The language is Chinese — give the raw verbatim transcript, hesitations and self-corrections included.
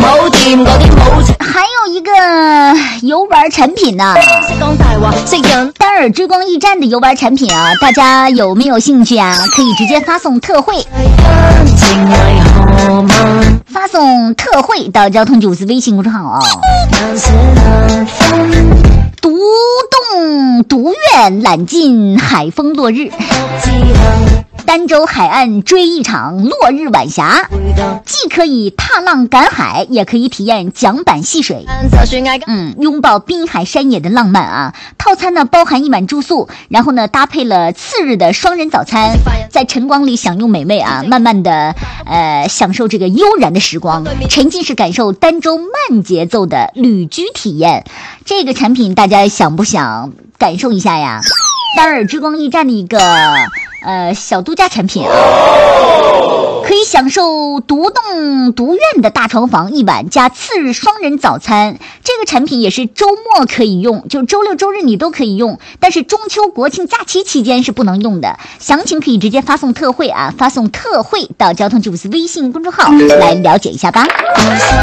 还有一个游玩产品呢、啊，单耳追光驿站的游玩产品啊，大家有没有兴趣啊？可以直接发送特惠，发送特惠到交通九四微信公众号啊。独栋独院揽尽海风落日，儋州海岸追一场落日晚霞，既可以踏浪赶海，也可以体验桨板戏水，嗯，拥抱滨海山野的浪漫啊！套餐呢包含一晚住宿，然后呢搭配了次日的双人早餐，在晨光里享用美味啊，慢慢的呃享受这个悠然的时光，沉浸式感受儋州慢节奏的旅居体验。这个产品大家想不想感受一下呀？单耳追光驿站的一个呃小度假产品啊，可以享受独栋独院的大床房一晚加次日双人早餐。这个产品也是周末可以用，就周六周日你都可以用，但是中秋国庆假期期间是不能用的。详情可以直接发送特惠啊，发送特惠到交通九四微信公众号来了解一下吧。